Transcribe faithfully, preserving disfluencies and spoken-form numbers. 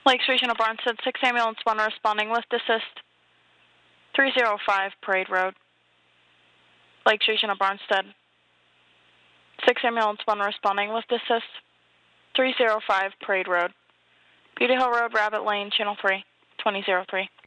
Lakes Regional Barnstead, six ambulance, one responding with assist. three oh five Parade Road. Lakes Regional Barnstead, six ambulance, one responding with assist. three oh five Parade Road. Beauty Hill Road, Rabbit Lane, Channel three, twenty oh three.